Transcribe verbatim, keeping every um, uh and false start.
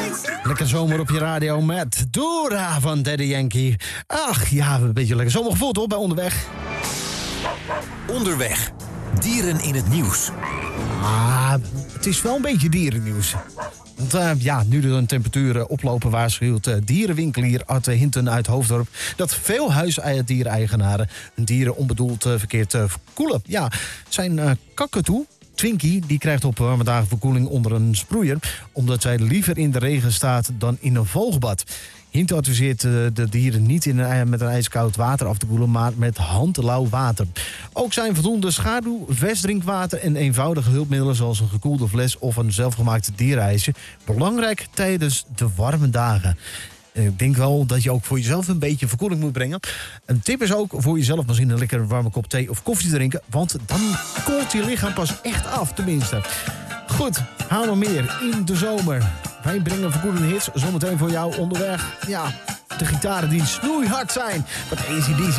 Lekker zomer op je radio met Dora van Daddy Yankee. Ach ja, een beetje lekker zomergevoel toch bij Onderweg. Onderweg. Dieren in het nieuws. Ah, het is wel een beetje dierennieuws. Want uh, ja, nu de temperaturen oplopen waarschuwt uh, dierenwinkelier Arte Hinten uit Hoofddorp dat veel huisdiereigenaren hun dieren onbedoeld uh, verkeerd uh, verkoelen. Ja, zijn uh, kakatoe, Twinkie, die krijgt op warme dagen verkoeling onder een sproeier, omdat zij liever in de regen staat dan in een vogelbad. Hint adviseert de dieren niet in een, met een ijskoud water af te koelen, maar met handlauw water. Ook zijn voldoende schaduw, vers drinkwater en eenvoudige hulpmiddelen zoals een gekoelde fles of een zelfgemaakte dierenijsje belangrijk tijdens de warme dagen. Ik denk wel dat je ook voor jezelf een beetje verkoeling moet brengen. Een tip is ook voor jezelf misschien een lekker warme kop thee of koffie drinken, want dan koelt je lichaam pas echt af, tenminste. Goed, haal nog meer in de zomer. Wij brengen verkoelende hits zometeen voor jou onderweg. Ja, de gitaren die snoeihard zijn. Wat A C D C.